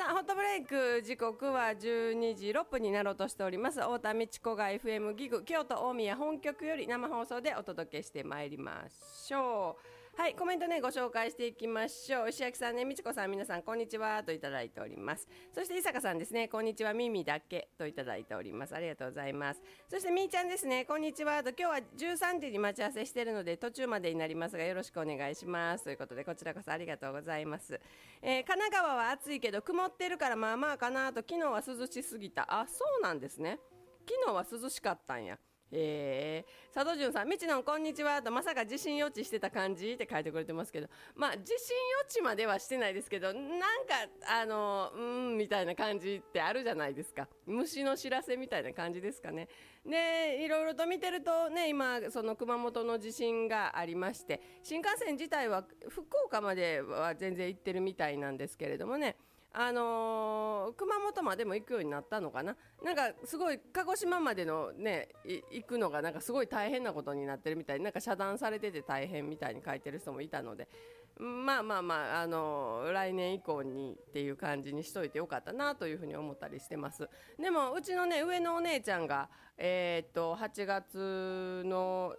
さあホットブレイク時刻は12時6分になろうとしております。太田美智子が FM ギグ京都大宮本局より生放送でお届けしてまいりましょう。はい、コメントねご紹介していきましょう。石焼さんね、美智子さん、皆さんこんにちはといただいております。そして伊坂さんですね、こんにちは、耳だけといただいております。ありがとうございます。そしてみーちゃんですね、こんにちはと、今日は13時に待ち合わせしているので途中までになりますがよろしくお願いしますということで、こちらこそありがとうございます。神奈川は暑いけど曇ってるからまあまあかなと、昨日は涼しすぎた。あ、そうなんですね。昨日は涼しかったんや。佐藤潤さん、みちのんこんにちはと、まさか地震予知してた感じって書いてくれてますけど、まあ地震予知まではしてないですけど、なんかみたいな感じってあるじゃないですか。虫の知らせみたいな感じですかね。でいろいろと見てるとね、今その熊本の地震がありまして、新幹線自体は福岡までは全然行ってるみたいなんですけれどもね、熊本までも行くようになったのかな。なんかすごい鹿児島までのね行くのがなんかすごい大変なことになってるみたい、なんか遮断されてて大変みたいに書いてる人もいたので、まあまあまあ、来年以降にっていう感じにしといてよかったなというふうに思ったりしてます。でもうちのね上のお姉ちゃんが8月の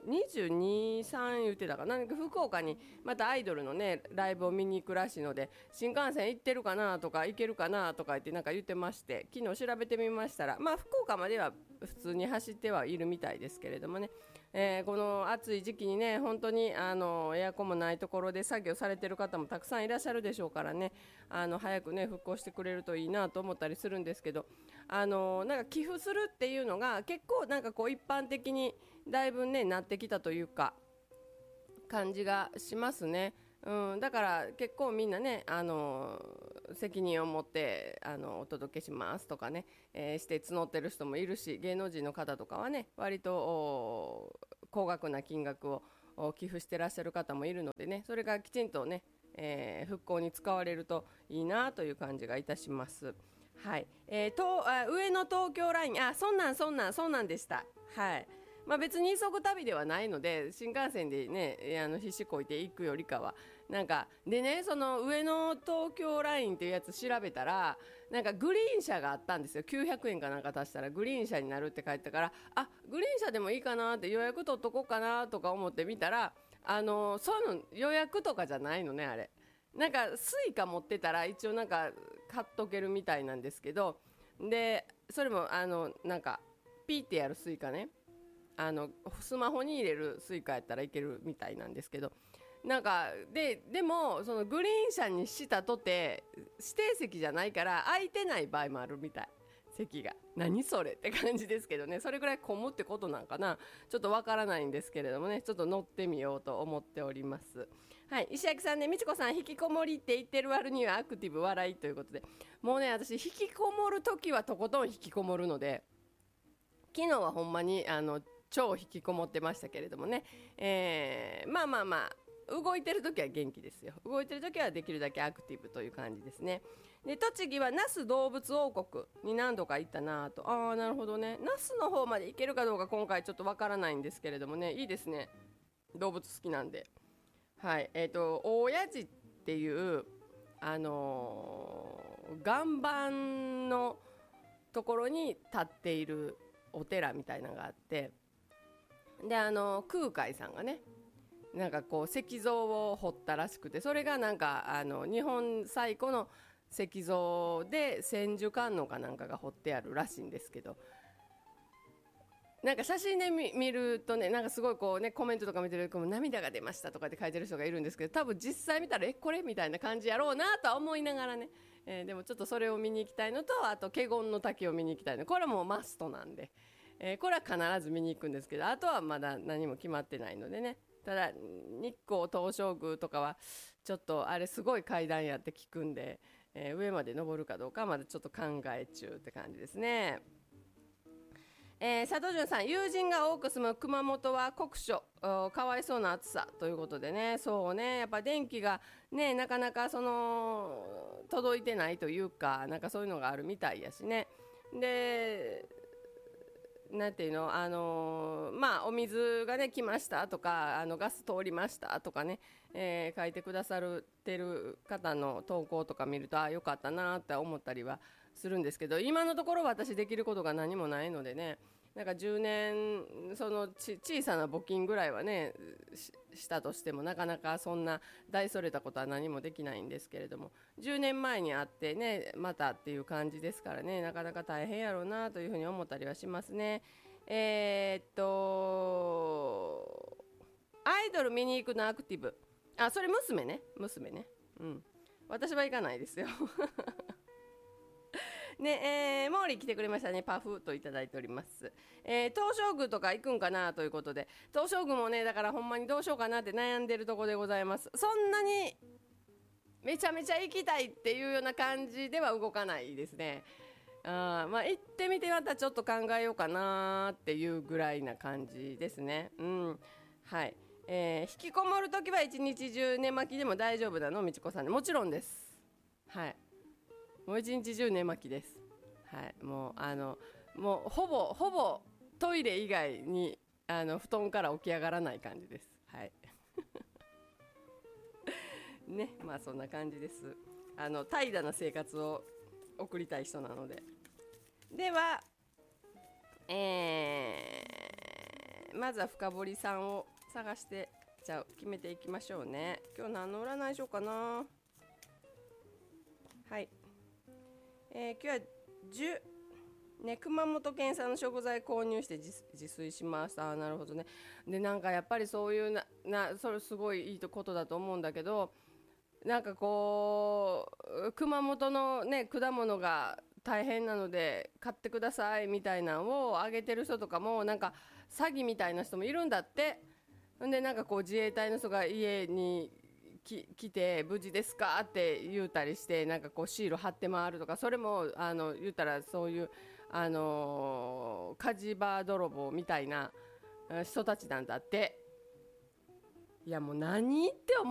22、3言ってたかな、福岡にまたアイドルのねライブを見に行くらしいので、新幹線行ってるかなとか行けるかなとか言ってなんか言ってまして、昨日調べてみましたら、まあ福岡までは普通に走ってはいるみたいですけれどもね、この暑い時期にね本当にエアコンもないところで作業されてる方もたくさんいらっしゃるでしょうからね、早くね復興してくれるといいなと思ったりするんですけど、なんか寄付するっていうのが結構なんかこう一般的にだいぶねなってきたというか感じがしますね。だから結構みんなね、責任を持ってお届けしますとかね、して募ってる人もいるし、芸能人の方とかはね割と高額な金額を寄付してらっしゃる方もいるのでね、それがきちんとね、復興に使われるといいなという感じがいたします。はい、上の東京ライン、そんなんでした。はい、まあ、別に急ぐ旅ではないので新幹線でね必死こいていくよりかはなんかでね、その上野東京ラインっていうやつ調べたら、なんかグリーン車があったんですよ。900円かなんか足したらグリーン車になるって書いてたから、グリーン車でもいいかなって予約取っとこうかなとか思ってみたら、そういうの予約とかじゃないのね、あれ。なんかスイカ持ってたら一応なんか買っとけるみたいなんですけど、でそれもなんかピーってやるスイカね、スマホに入れるスイカやったらいけるみたいなんですけど、なんかでもそのグリーン車にしたとて指定席じゃないから空いてない場合もあるみたい。席が何それって感じですけどね、それぐらい混むってことなんかな、ちょっとわからないんですけれどもね、ちょっと乗ってみようと思っております。はい、石焼さんね、美智子さん引きこもりって言ってる割にはアクティブ笑いということで、もうね私引きこもるときはとことん引きこもるので、昨日はほんまに超引きこもってましたけれどもね、まあまあまあ動いてるときは元気ですよ。動いてるときはできるだけアクティブという感じですね。で栃木は那須動物王国に何度か行ったなと。なるほどね、那須の方まで行けるかどうか今回ちょっとわからないんですけれどもね、いいですね、動物好きなんで。はい、大谷寺っていう岩盤のところに立っているお寺みたいなのがあって、で空海さんがねなんかこう石像を彫ったらしくて、それがなんか日本最古の石像で千手観音かなんかが彫ってあるらしいんですけど、なんか写真で見るとね、なんかすごいこうねコメントとか見てると涙が出ましたとかって書いてる人がいるんですけど、多分実際見たらこれみたいな感じやろうなとは思いながらね、でもちょっとそれを見に行きたいのと、あと華厳の滝を見に行きたいの、これはもうマストなんで、これは必ず見に行くんですけど、あとはまだ何も決まってないのでね。ただ日光東照宮とかはちょっとあれすごい階段やって聞くんで、上まで登るかどうかはまだちょっと考え中って感じですね。佐藤潤さん、友人が多く住む熊本は酷暑、かわいそうな暑さということでね、そうね、やっぱ電気がねなかなか届いてないというか、なんかそういうのがあるみたいやしね。でなんていうの、まあお水がね来ましたとか、ガス通りましたとかね、書いてくださってる方の投稿とか見ると、あ、よかったなって思ったりはするんですけど、今のところ私できることが何もないのでね、なんか10年その小さな募金ぐらいはねしたとしても、なかなかそんな大それたことは何もできないんですけれども、10年前に会ってねまたっていう感じですからね、なかなか大変やろうなというふうに思ったりはしますね。アイドル見に行くのアクティブ、あ、それ娘ね、娘ね、うん、私は行かないですよね、モーリー来てくれましたね。パフといただいております。東照宮とか行くんかなということで、東照宮もね、だからほんまにどうしようかなって悩んでるところでございます。そんなにめちゃめちゃ行きたいっていうような感じでは動かないですね。まあ行ってみてまたちょっと考えようかなっていうぐらいな感じですね。うん、はい。引きこもるときは一日中寝巻きでも大丈夫なの、みちこさんで。もちろんです。はい。もう一日中寝巻きです。はい。もうほぼトイレ以外に布団から起き上がらない感じです。はい。ね、まあそんな感じです。怠惰な生活を送りたい人なので。では、まずは深堀さんを探してじゃあ決めていきましょうね。今日何の占いしようかな。はい。今日はね、熊本県産の食材購入して自炊しました。なるほどね。でなんかやっぱりそういうそれすごいいいことだと思うんだけど、なんかこう熊本のね果物が大変なので買ってくださいみたいなのをあげてる人とかも、なんか詐欺みたいな人もいるんだって。んでなんかこう自衛隊の人が家に来て無事ですかって言うたりして、なんかこうシール貼って回るとか、それも言ったらそういう火事場泥棒みたいな人たちなんだって。いやもう何って思